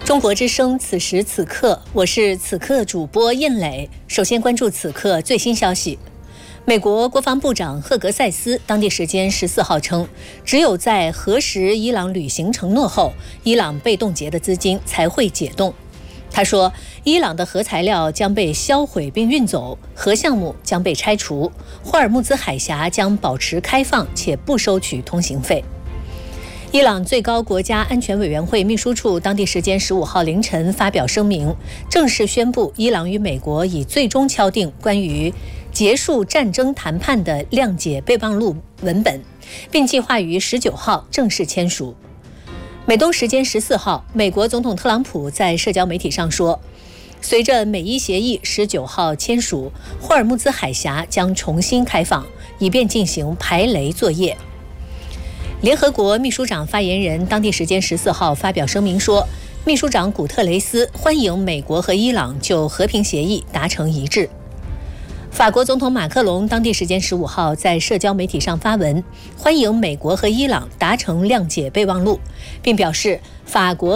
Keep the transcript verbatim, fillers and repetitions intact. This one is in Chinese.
中国之声，此时此刻，我是此刻主播印磊。首先关注此刻最新消息。美国国防部长赫格塞斯当地时间十四号称，只有在核实伊朗履行承诺后，伊朗被冻结的资金才会解冻。他说，伊朗的核材料将被销毁并运走，核项目将被拆除，霍尔木兹海峡将保持开放且不收取通行费。伊朗最高国家安全委员会秘书处当地时间十五号凌晨发表声明，正式宣布伊朗与美国已最终敲定关于结束战争谈判的谅解备忘录文本，并计划于十九号正式签署。美东时间十四号，美国总统特朗普在社交媒体上说，随着美伊协议十九号签署，霍尔木兹海峡将重新开放，以便进行排雷作业。联合国秘书长发言人当地时间十四号发表声明说，秘书长古特雷斯欢迎美国和伊朗就和平协议达成一致。法国总统马克龙当地时间十五号在社交媒体上发文，欢迎美国和伊朗达成谅解备忘录，并表示法国